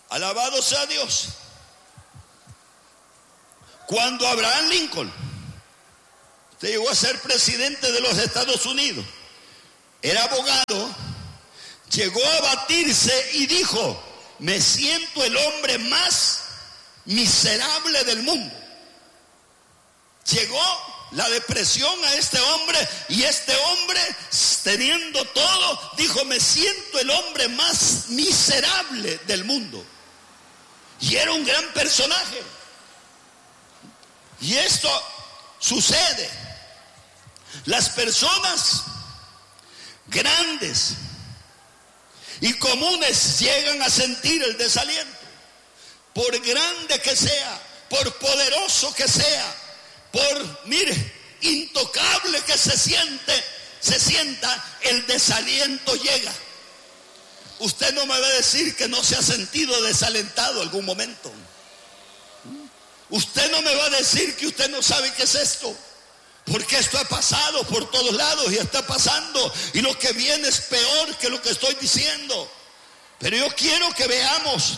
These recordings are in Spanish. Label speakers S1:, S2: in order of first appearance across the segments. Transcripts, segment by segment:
S1: Alabado sea Dios. Cuando Abraham Lincoln llegó a ser presidente de los Estados Unidos, era abogado, llegó a batirse y dijo: me siento el hombre más miserable del mundo. Llegó la depresión a este hombre, y este hombre, teniendo todo, dijo: me siento el hombre más miserable del mundo. Y era un gran personaje. Y esto sucede. Las personas grandes y comunes llegan a sentir el desaliento. Por grande que sea, por poderoso que sea, por, intocable que se sienta, el desaliento llega. Usted no me va a decir que no se ha sentido desalentado algún momento. Usted no me va a decir que usted no sabe qué es esto, porque esto ha pasado por todos lados y está pasando, y lo que viene es peor que lo que estoy diciendo. Pero yo quiero que veamos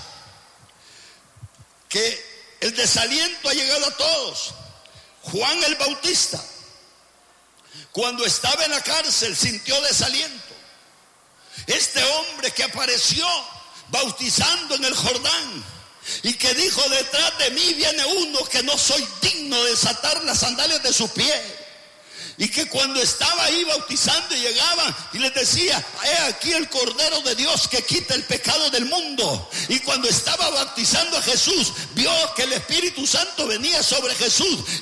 S1: que el desaliento ha llegado a todos. Juan el Bautista, cuando estaba en la cárcel, sintió desaliento. Este hombre que apareció bautizando en el Jordán y que dijo: detrás de mí viene uno que no soy digno de desatar las sandalias de su pie. Y que cuando estaba ahí bautizando, llegaban y les decía: he aquí el Cordero de Dios que quita el pecado del mundo. Y cuando estaba bautizando a Jesús, vio que el Espíritu Santo venía sobre Jesús.